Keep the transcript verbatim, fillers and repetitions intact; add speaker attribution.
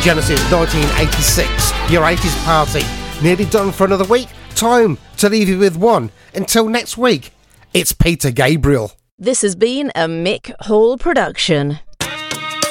Speaker 1: Genesis nineteen eighty-six, your eighties party. Nearly done for another week. Time to leave you with one. Until next week, it's Peter Gabriel.
Speaker 2: This has been a Mick Hall production.